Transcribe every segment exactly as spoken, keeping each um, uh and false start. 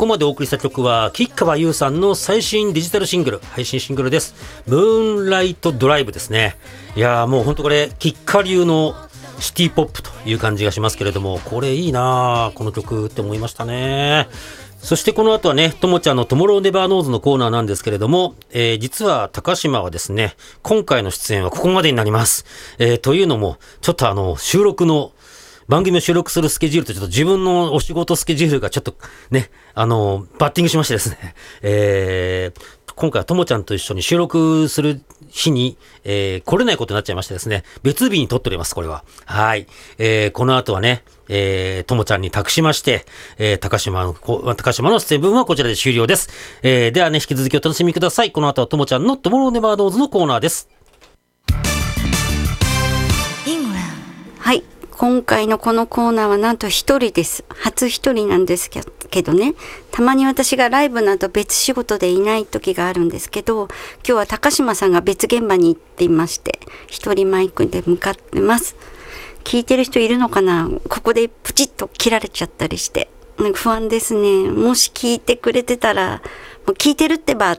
こまでお送りした曲は吉川優さんの最新デジタルシングル、配信シングルです。ムーンライトドライブですね。いやーもう本当これ吉川流のシティポップという感じがしますけれども、これいいなこの曲って思いましたね。そしてこの後はね、ともちゃんのトモローネバーノーズのコーナーなんですけれども、えー、実は高島はですね、今回の出演はここまでになります。えー、というのも、ちょっとあの、収録の、番組を収録するスケジュールとちょっと自分のお仕事スケジュールがちょっとね、あの、バッティングしましてですね、えー、今回はともちゃんと一緒に収録する日に、えー、来れないことになっちゃいましてですね、別日に撮っております、これは。はい。えー、この後はね、えー、ともちゃんに託しまして、えー、高島の、高島の出演分はこちらで終了です。えー、ではね、引き続きお楽しみください。この後はともちゃんのトモローネバードーズのコーナーです。 はい。今回のこのコーナーはなんと一人です。初一人なんですけどね。たまに私がライブなど別仕事でいない時があるんですけど、今日は高島さんが別現場に行っていまして、一人マイクで向かってます。聞いてる人いるのかな？ここでプチッと切られちゃったりして。不安ですね。もし聞いてくれてたら、もう聞いてるってばって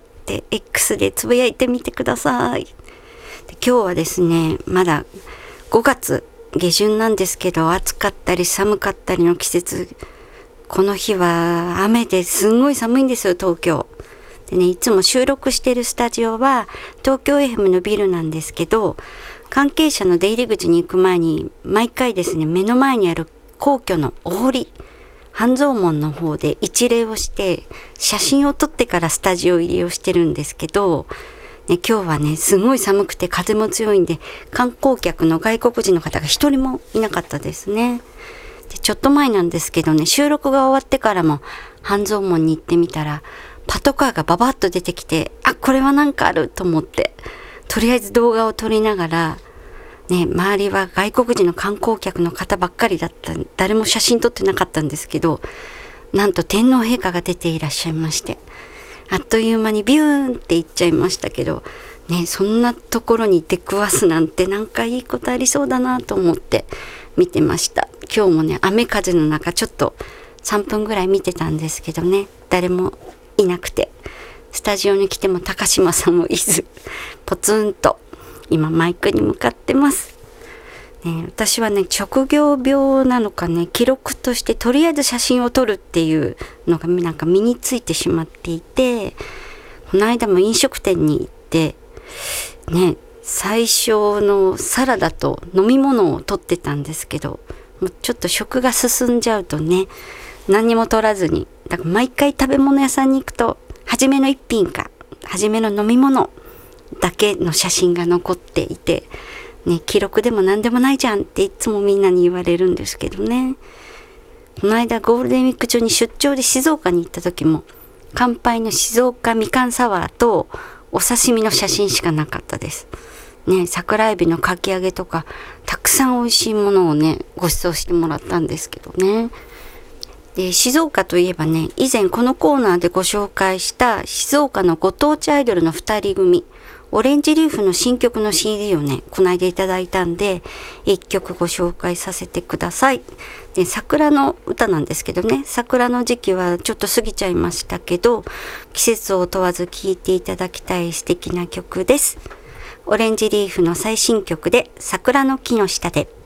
X でつぶやいてみてください。で今日はですね、まだごがつ下旬なんですけど、暑かったり寒かったりの季節。この日は雨ですんごい寒いんですよ、東京。でね、いつも収録してるスタジオは東京 エフエム のビルなんですけど、関係者の出入り口に行く前に毎回ですね、目の前にある皇居のお堀、半蔵門の方で一礼をして写真を撮ってからスタジオ入りをしてるんですけど、ね、今日はね、すごい寒くて風も強いんで、観光客の外国人の方が一人もいなかったですね。で、ちょっと前なんですけどね、収録が終わってからも半蔵門に行ってみたら、パトカーがババッと出てきて、あ、これはなんかあると思って、とりあえず動画を撮りながら、ね、周りは外国人の観光客の方ばっかりだった。誰も写真撮ってなかったんですけど、なんと天皇陛下が出ていらっしゃいまして、あっという間にビューンって行っちゃいましたけど、ね、そんなところに出くわすなんてなんかいいことありそうだなと思って見てました。今日もね、雨風の中ちょっとさんぷんぐらい見てたんですけどね、誰もいなくて、スタジオに来ても高島さんもいず、ポツンと今マイクに向かってます。ね、私はね、職業病なのかね、記録としてとりあえず写真を撮るっていうのがなんか身についてしまっていて、この間も飲食店に行ってね、最初のサラダと飲み物を撮ってたんですけど、もうちょっと食が進んじゃうとね、何にも撮らずに、だから毎回食べ物屋さんに行くと初めの一品か初めの飲み物だけの写真が残っていて、ね、記録でも何でもないじゃんっていつもみんなに言われるんですけどね。この間ゴールデンウィーク中に出張で静岡に行った時も、乾杯の静岡みかんサワーとお刺身の写真しかなかったです。ね、桜エビのかき揚げとかたくさん美味しいものをね、ご馳走してもらったんですけどね。で、静岡といえばね、以前このコーナーでご紹介した静岡のご当地アイドルのふたり組、オレンジリーフの新曲の シーディー をね、こないでいただいたんで、一曲ご紹介させてください。で、桜の歌なんですけどね、桜の時期はちょっと過ぎちゃいましたけど、季節を問わず聴いていただきたい素敵な曲です。オレンジリーフの最新曲で、桜の木の下で。